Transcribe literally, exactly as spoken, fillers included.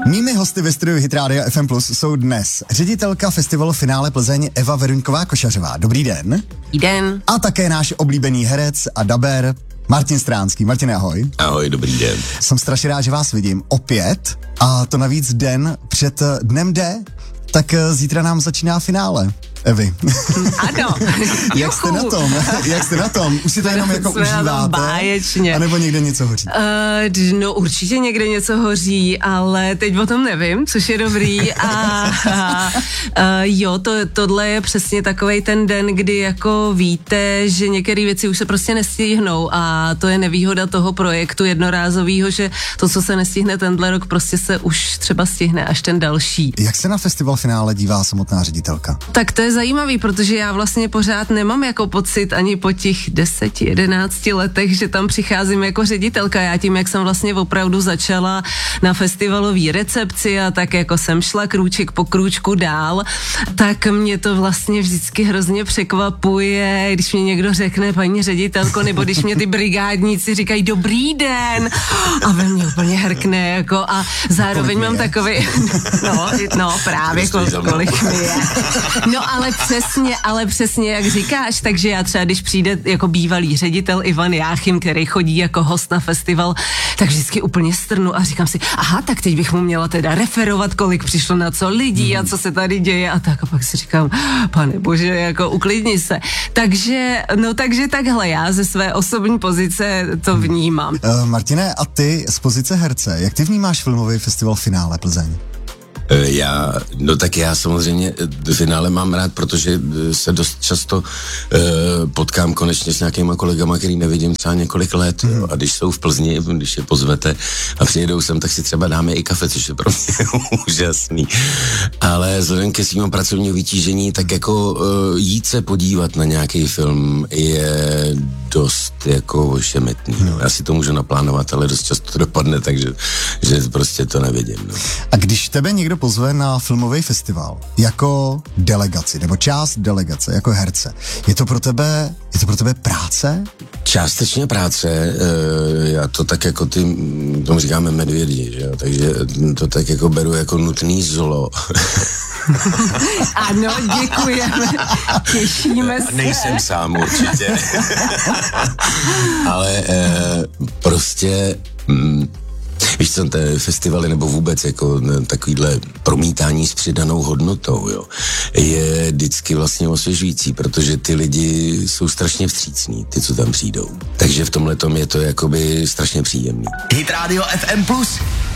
Mými hosty ve studiu Hit Radio F M Plus jsou dnes ředitelka festivalu Finále Plzeň Eva Veruňková Košařová. Dobrý den. Dobrý den. A také náš oblíbený herec a dabér Martin Stránský. Martin, ahoj. Ahoj, dobrý den. Jsem strašně rád, že vás vidím opět a to navíc den před dnem D, tak zítra nám začíná finále. Evi. Ano. Jak jste na tom? Jak jste na tom? Už si to jenom jako užíváte? Báječně. A nebo někde něco hoří? Uh, no určitě někde něco hoří, ale teď o tom nevím, což je dobrý. A, a uh, jo, to, tohle je přesně takovej ten den, kdy jako víte, že některé věci už se prostě nestihnou a to je nevýhoda toho projektu jednorázového, že to, co se nestihne tenhle rok, prostě se už třeba stihne až ten další. Jak se na festival Finále dívá samotná ředitelka? Tak to je zajímavý, protože já vlastně pořád nemám jako pocit ani po těch deseti, jedenácti letech, že tam přicházím jako ředitelka. Já tím, jak jsem vlastně opravdu začala na festivalové recepci a tak jako jsem šla krůček po krůčku dál, tak mě to vlastně vždycky hrozně překvapuje, když mě někdo řekne paní ředitelko, nebo když mě ty brigádníci říkají dobrý den a ve mně úplně hrkne jako a zároveň mám takový, no, no právě kol, kolik mi je. No ale přesně, ale přesně jak říkáš, takže já třeba, když přijde jako bývalý ředitel Ivan Jáchym, který chodí jako host na festival, tak vždycky úplně strnu a říkám si, aha, tak teď bych mu měla teda referovat, kolik přišlo na co lidí a co se tady děje a tak a pak si říkám, pane bože, jako uklidni se. Takže, no takže takhle já ze své osobní pozice to vnímám. Uh, Martine, a ty z pozice herce, jak ty vnímáš filmový festival Finále Plzeň? Já, no tak já samozřejmě finále mám rád, protože se dost často uh, potkám konečně s nějakýma kolegama, který nevidím třeba několik let, mm. jo, a když jsou v Plzni, když je pozvete a přijedou sem, tak si třeba dáme i kafe, což je pro mě úžasný. Ale vzhledem ke svému pracovnímu vytížení, tak jako uh, jít se podívat na nějaký film je dost jako ošemetný. No. Já si to můžu naplánovat, ale dost často to dopadne, takže že prostě to nevidím. No. A když tebe někdo pozve na filmový festival jako delegaci, nebo část delegace, jako herce, je to pro tebe, je to pro tebe práce? Částečně práce, e, já to tak jako ty, tomu říkáme medvědi, že jo, takže to tak jako beru jako nutný zlo. Ano, děkujeme, těšíme se. Nejsem sám určitě. Ale e, prostě... Mm, víš co, té festivaly nebo vůbec jako ne, takovýhle promítání s přidanou hodnotou, jo, je vždycky vlastně osvěžující, protože ty lidi jsou strašně vstřícní, ty, co tam přijdou. Takže v tomhletom je to jakoby strašně příjemný. Hit Radio F M Plus.